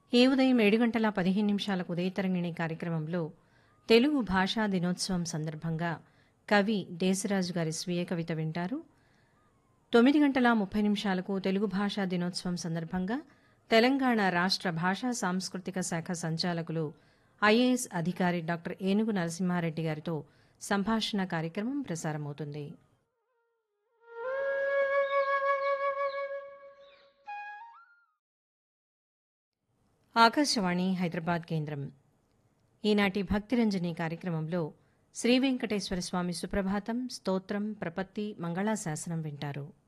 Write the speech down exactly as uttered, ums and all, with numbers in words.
ఈ ఉదయం ఏడు గంటల పదిహేను నిమిషాలకు ఉదయతరంగిణి కార్యక్రమంలో తెలుగు భాషా దినోత్సవం సందర్భంగా కవి దేశరాజు గారి స్వీయ కవిత వింటారు. తొమ్మిది గంటల ముప్పై నిమిషాలకు తెలుగు భాషా దినోత్సవం సందర్భంగా తెలంగాణ రాష్ట్ర భాషా సాంస్కృతిక శాఖ సంచాలకులు ఐఏఎస్ అధికారి డాక్టర్ ఏనుగు నరసింహారెడ్డి గారితో సంభాషణ కార్యక్రమం ప్రసారమవుతుంది. ఆకాశవాణి హైదరాబాద్ కేంద్రం. ఈనాటి భక్తిరంజని కార్యక్రమంలో శ్రీ వెంకటేశ్వర స్వామి సుప్రభాతం, స్తోత్రం, ప్రపత్తి, మంగళాశాసనం వింటారు.